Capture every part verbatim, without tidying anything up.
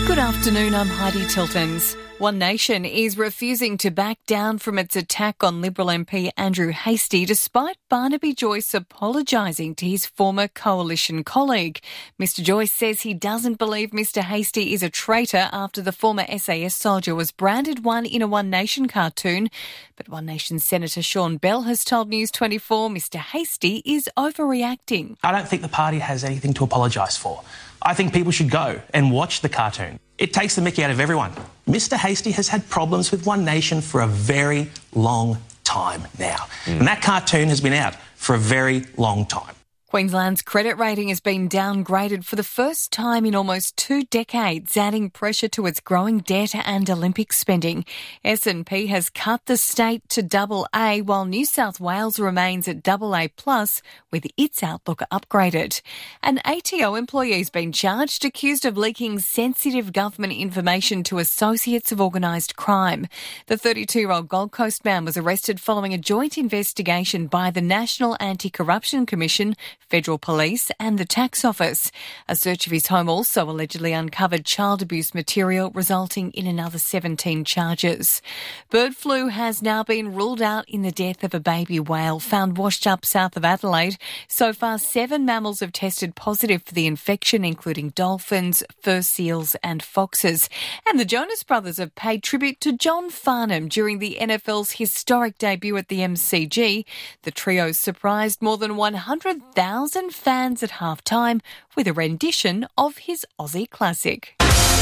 Good afternoon, I'm Heidi Tiltons. One Nation is refusing to back down from its attack on Liberal M P Andrew Hastie despite Barnaby Joyce apologising to his former coalition colleague. Mister Joyce says he doesn't believe Mister Hastie is a traitor after the former S A S soldier was branded one in a One Nation cartoon. But One Nation Senator Sean Bell has told News twenty-four Mister Hastie is overreacting. I don't think the party has anything to apologise for. I think people should go and watch the cartoon. It takes the mickey out of everyone. Mister Hastie has had problems with One Nation for a very long time now. Mm. And that cartoon has been out for a very long time. Queensland's credit rating has been downgraded for the first time in almost two decades, adding pressure to its growing debt and Olympic spending. S and P has cut the state to double A, while New South Wales remains at double A plus, with its outlook upgraded. An A T O employee has been charged, accused of leaking sensitive government information to associates of organised crime. The thirty-two-year-old Gold Coast man was arrested following a joint investigation by the National Anti-Corruption Commission, Federal Police and the Tax Office. A search of his home also allegedly uncovered child abuse material, resulting in another seventeen charges. Bird flu has now been ruled out in the death of a baby whale found washed up south of Adelaide. So far, seven mammals have tested positive for the infection, including dolphins, fur seals and foxes. And the Jonas Brothers have paid tribute to John Farnham during the N F L's historic debut at the M C G. The trio surprised more than one hundred thousand fans at halftime with a rendition of his Aussie classic.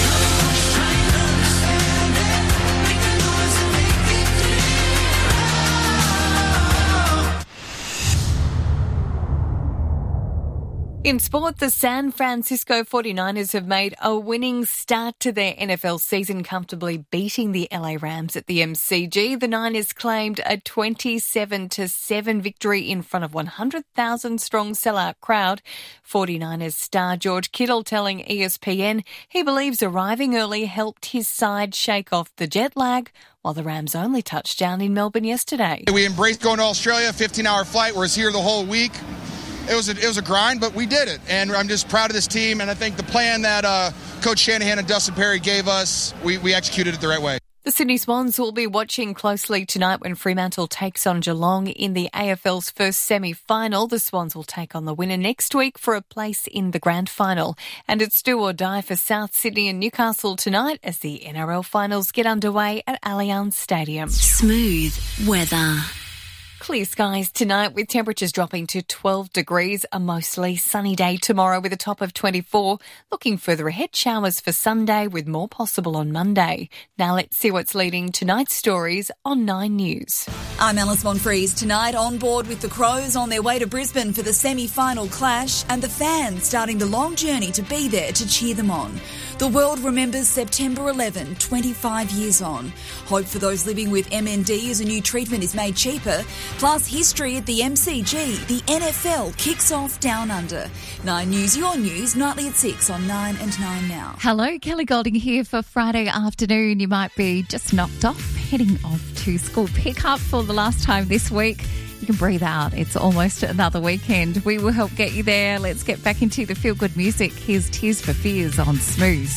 In sport, the San Francisco forty-niners have made a winning start to their N F L season, comfortably beating the L A Rams at the M C G. The Niners claimed a twenty-seven to seven victory in front of one hundred thousand strong sellout crowd. forty-niners star George Kittle telling E S P N he believes arriving early helped his side shake off the jet lag, while the Rams only touched down in Melbourne yesterday. We embraced going to Australia, fifteen-hour flight. We're here the whole week. It was, a, it was a grind, but we did it, and I'm just proud of this team, and I think the plan that uh, Coach Shanahan and Dustin Perry gave us, we, we executed it the right way. The Sydney Swans will be watching closely tonight when Fremantle takes on Geelong in the A F L's first semi-final. The Swans will take on the winner next week for a place in the grand final. And it's do or die for South Sydney and Newcastle tonight as the N R L finals get underway at Allianz Stadium. Smooth weather. Clear skies tonight with temperatures dropping to twelve degrees. A mostly sunny day tomorrow with a top of twenty-four. Looking further ahead, showers for Sunday with more possible on Monday. Now let's see what's leading tonight's stories on Nine News. I'm Alice Monfries. Tonight on board with the Crows on their way to Brisbane for the semi-final clash, and the fans starting the long journey to be there to cheer them on. The world remembers September eleventh, twenty-five years on. Hope for those living with M N D as a new treatment is made cheaper. Plus history at the M C G. The N F L kicks off down under. Nine News, your news, nightly at six on Nine and Nine Now. Hello, Kelly Golding here for Friday afternoon. You might be just knocked off, heading off to school pickup for the last time this week. You can breathe out. It's almost another weekend. We will help get you there. Let's get back into the feel-good music. Here's Tears for Fears on Smooth.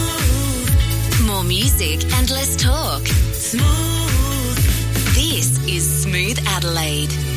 Smooth. More music and less talk. Smooth. This is Smooth Adelaide.